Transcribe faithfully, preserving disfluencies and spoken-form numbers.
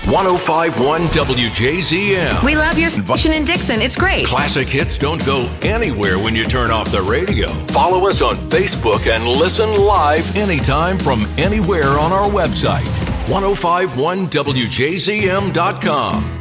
ten fifty-one W J Z M. We love your station in Dixon. It's great. Classic hits don't go anywhere when you turn off the radio. Follow us on Facebook and listen live anytime from anywhere on our website, ten fifty-one W J Z M dot com.